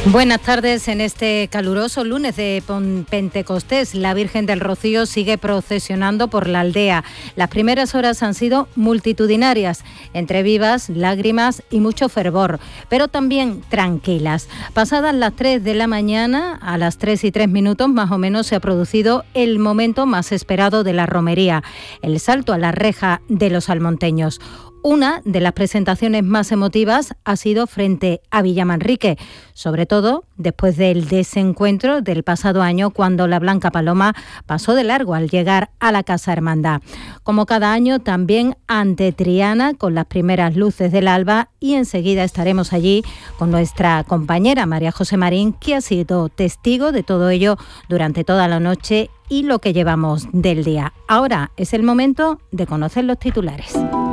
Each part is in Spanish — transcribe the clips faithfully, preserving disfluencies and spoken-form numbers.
Buenas tardes. En este caluroso lunes de Pentecostés, la Virgen del Rocío sigue procesionando por la aldea. Las primeras horas han sido multitudinarias, entre vivas, lágrimas y mucho fervor, pero también tranquilas. Pasadas las tres de la mañana, a las tres y tres minutos más o menos, se ha producido el momento más esperado de la romería, el salto a la reja de los almonteños. Una de las presentaciones más emotivas ha sido frente a Villamanrique, sobre todo después del desencuentro del pasado año, cuando la Blanca Paloma pasó de largo al llegar a la Casa Hermandad. Como cada año, también ante Triana, con las primeras luces del alba, y enseguida estaremos allí con nuestra compañera María José Marín, que ha sido testigo de todo ello durante toda la noche y lo que llevamos del día. Ahora es el momento de conocer los titulares.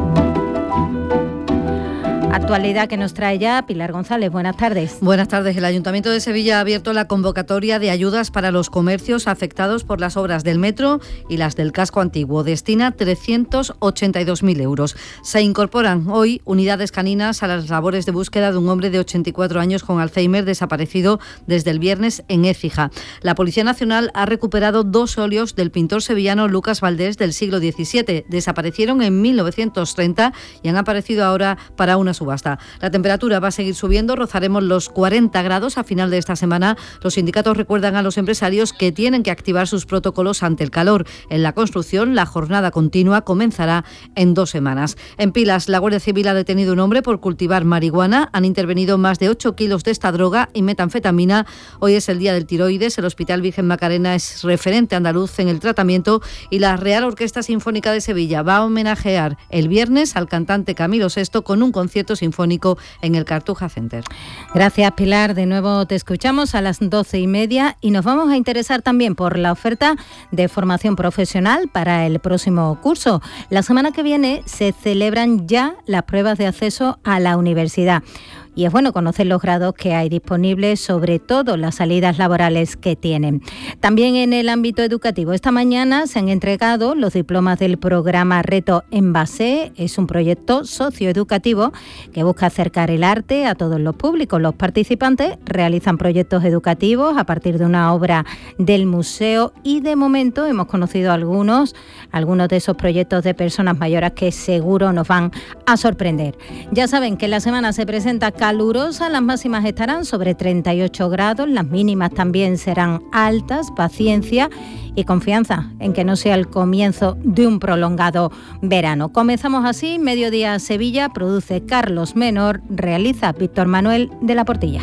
Actualidad que nos trae ya Pilar González. Buenas tardes. Buenas tardes. El Ayuntamiento de Sevilla ha abierto la convocatoria de ayudas para los comercios afectados por las obras del metro y las del casco antiguo. Destina trescientos ochenta y dos mil euros. Se incorporan hoy unidades caninas a las labores de búsqueda de un hombre de ochenta y cuatro años con Alzheimer desaparecido desde el viernes en Écija. La Policía Nacional ha recuperado dos óleos del pintor sevillano Lucas Valdés del siglo diecisiete. Desaparecieron en mil novecientos treinta y han aparecido ahora para una subasta. La temperatura va a seguir subiendo, rozaremos los cuarenta grados a final de esta semana. Los sindicatos recuerdan a los empresarios que tienen que activar sus protocolos ante el calor. En la construcción, la jornada continua comenzará en dos semanas. En Pilas, la Guardia Civil ha detenido a un hombre por cultivar marihuana. Han intervenido más de ocho kilos de esta droga y metanfetamina. Hoy es el Día del Tiroides. El Hospital Virgen Macarena es referente andaluz en el tratamiento y la Real Orquesta Sinfónica de Sevilla va a homenajear el viernes al cantante Camilo sexto con un concierto sinfónico en el Cartuja Center. Gracias, Pilar. De nuevo te escuchamos a las doce y media y nos vamos a interesar también por la oferta de formación profesional para el próximo curso. La semana que viene se celebran ya las pruebas de acceso a la universidad. Y es bueno conocer los grados que hay disponibles, sobre todo las salidas laborales que tienen. También en el ámbito educativo, esta mañana se han entregado los diplomas del programa Reto en Base. Es un proyecto socioeducativo que busca acercar el arte a todos los públicos. Los participantes realizan proyectos educativos a partir de una obra del museo y de momento hemos conocido algunos, algunos de esos proyectos de personas mayores que seguro nos van a sorprender. Ya saben que la semana se presenta calurosa, las máximas estarán sobre treinta y ocho grados, las mínimas también serán altas, paciencia y confianza en que no sea el comienzo de un prolongado verano. Comenzamos así, Mediodía Sevilla, produce Carlos Menor, realiza Víctor Manuel de la Portilla.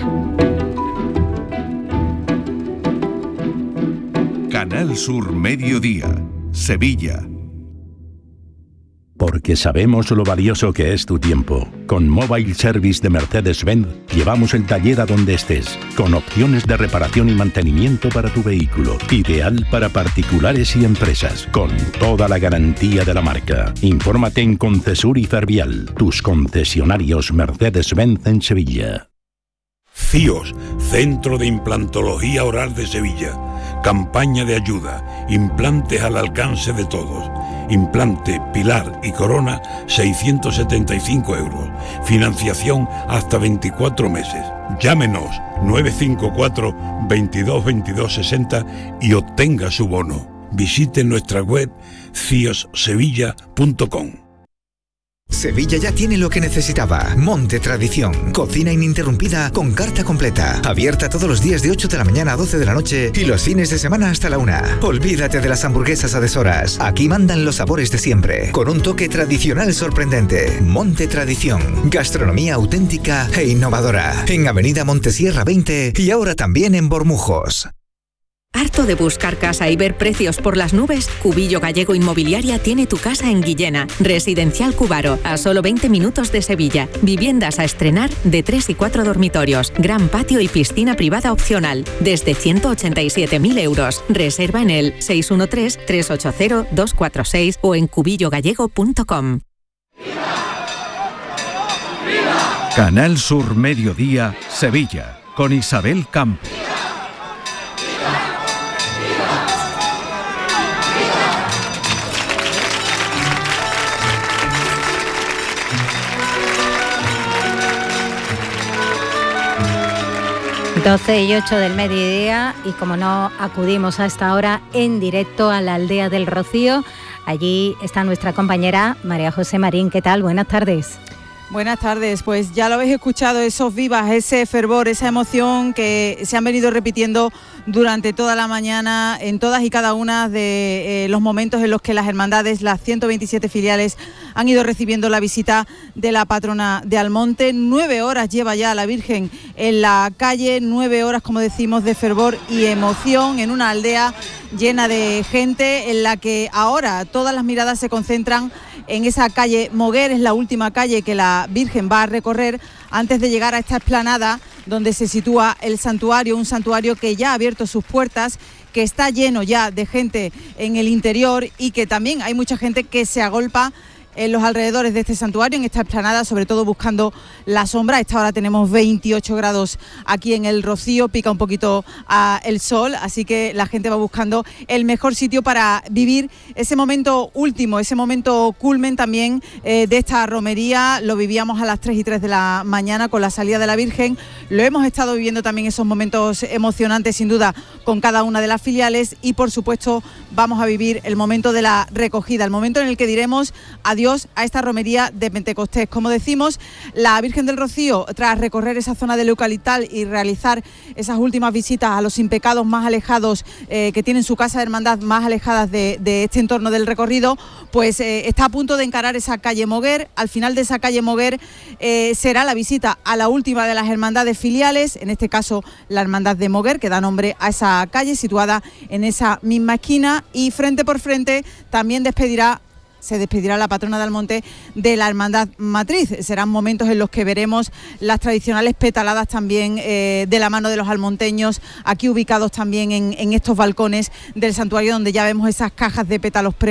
Canal Sur Mediodía, Sevilla. Porque sabemos lo valioso que es tu tiempo. Con Mobile Service de Mercedes-Benz llevamos el taller a donde estés, con opciones de reparación y mantenimiento para tu vehículo, ideal para particulares y empresas, con toda la garantía de la marca. Infórmate en Concesur y Fervial, tus concesionarios Mercedes-Benz en Sevilla. C I O S, Centro de Implantología Oral de Sevilla. Campaña de ayuda, implantes al alcance de todos. Implante, pilar y corona, seiscientos setenta y cinco euros. Financiación hasta veinticuatro meses. Llámenos nueve cinco cuatro, veintidós, veintidós, sesenta y obtenga su bono. Visite nuestra web cios sevilla punto com. Sevilla ya tiene lo que necesitaba. Monte Tradición. Cocina ininterrumpida con carta completa. Abierta todos los días de ocho de la mañana a doce de la noche y los fines de semana hasta la una. Olvídate de las hamburguesas a deshoras. Aquí mandan los sabores de siempre. Con un toque tradicional sorprendente. Monte Tradición. Gastronomía auténtica e innovadora. En Avenida Montesierra veinte y ahora también en Bormujos. ¿Harto de buscar casa y ver precios por las nubes? Cubillo Gallego Inmobiliaria tiene tu casa en Guillena. Residencial Cubaro, a solo veinte minutos de Sevilla. Viviendas a estrenar de tres y cuatro dormitorios. Gran patio y piscina privada opcional. Desde ciento ochenta y siete mil euros. Reserva en el seis uno tres, tres ocho cero, dos cuatro seis o en cubillo gallego punto com. Canal Sur Mediodía, Sevilla, con Isabel Campo. doce y ocho del mediodía y como no acudimos a esta hora en directo a la aldea del Rocío, allí está nuestra compañera María José Marín. ¿Qué tal? Buenas tardes. Buenas tardes, pues ya lo habéis escuchado, esos vivas, ese fervor, esa emoción que se han venido repitiendo durante toda la mañana en todas y cada una de eh, los momentos en los que las hermandades, las ciento veintisiete filiales, han ido recibiendo la visita de la patrona de Almonte. Nueve horas lleva ya la Virgen en la calle, nueve horas, como decimos, de fervor y emoción en una aldea llena de gente en la que ahora todas las miradas se concentran en esa calle Moguer. Es la última calle que la Virgen va a recorrer antes de llegar a esta explanada donde se sitúa el santuario, un santuario que ya ha abierto sus puertas, que está lleno ya de gente en el interior y que también hay mucha gente que se agolpa en los alrededores de este santuario, en esta explanada, sobre todo buscando la sombra. A esta hora tenemos veintiocho grados aquí en el Rocío, pica un poquito uh, el sol, así que la gente va buscando el mejor sitio para vivir ese momento último, ese momento culmen también eh, de esta romería. Lo vivíamos a las tres y tres de la mañana con la salida de la Virgen, lo hemos estado viviendo también esos momentos emocionantes sin duda con cada una de las filiales y por supuesto vamos a vivir el momento de la recogida, el momento en el que diremos adiós a esta romería de Pentecostés. Como decimos, la Virgen del Rocío, tras recorrer esa zona del Eucaliptal y realizar esas últimas visitas a los impecados más alejados, eh, que tienen su casa de hermandad más alejadas de, de este entorno del recorrido, pues eh, está a punto de encarar esa calle Moguer. Al final de esa calle Moguer eh, será la visita a la última de las hermandades filiales, en este caso la hermandad de Moguer, que da nombre a esa calle situada en esa misma esquina, y frente por frente también despedirá se despedirá la patrona de Almonte de la hermandad matriz. Serán momentos en los que veremos las tradicionales petaladas también eh, de la mano de los almonteños, aquí ubicados también en, en estos balcones del santuario, donde ya vemos esas cajas de pétalos pre